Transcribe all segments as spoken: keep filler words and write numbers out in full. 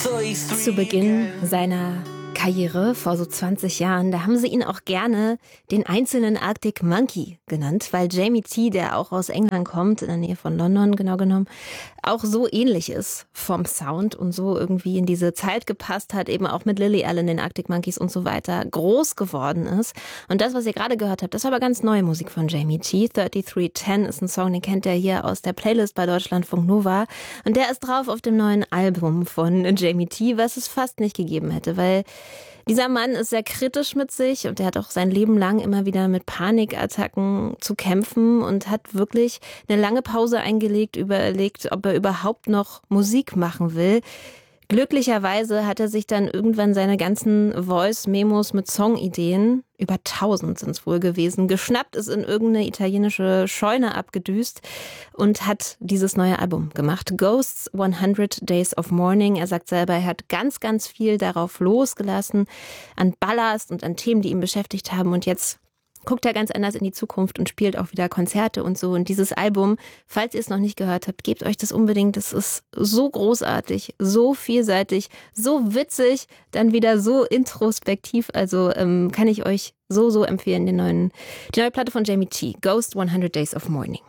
Zu Beginn seiner Karriere vor so zwanzig Jahren, da haben sie ihn auch gerne den einzelnen Arctic Monkey genannt, weil Jamie T., der auch aus England kommt, in der Nähe von London genau genommen, auch so ähnlich ist vom Sound und so irgendwie in diese Zeit gepasst hat, eben auch mit Lily Allen, den Arctic Monkeys und so weiter, groß geworden ist. Und das, was ihr gerade gehört habt, das war aber ganz neue Musik von Jamie T. dreiunddreißig zehn ist ein Song, den kennt ihr hier aus der Playlist bei Deutschlandfunk Nova. Und der ist drauf auf dem neuen Album von Jamie T., was es fast nicht gegeben hätte, weil dieser Mann ist sehr kritisch mit sich und er hat auch sein Leben lang immer wieder mit Panikattacken zu kämpfen und hat wirklich eine lange Pause eingelegt, überlegt, ob er überhaupt noch Musik machen will. Glücklicherweise hat er sich dann irgendwann seine ganzen Voice-Memos mit Songideen, über tausend sind es wohl gewesen, geschnappt, ist in irgendeine italienische Scheune abgedüst und hat dieses neue Album gemacht. Ghosts hundert Days of Mourning. Er sagt selber, er hat ganz, ganz viel darauf losgelassen, an Ballast und an Themen, die ihn beschäftigt haben. Und jetzt guckt er ganz anders in die Zukunft und spielt auch wieder Konzerte und so. Und dieses Album, falls ihr es noch nicht gehört habt, gebt euch das unbedingt. Das ist so großartig, so vielseitig, so witzig, dann wieder so introspektiv. Also ähm, kann ich euch so, so empfehlen, den neuen, die neue Platte von Jamie T. Ghost hundert Days of Mourning.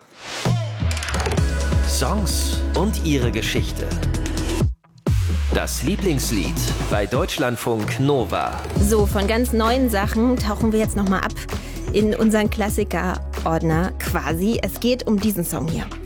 Songs und ihre Geschichte. Das Lieblingslied bei Deutschlandfunk Nova. So, von ganz neuen Sachen tauchen wir jetzt nochmal ab in unseren Klassiker-Ordner quasi. Es geht um diesen Song hier.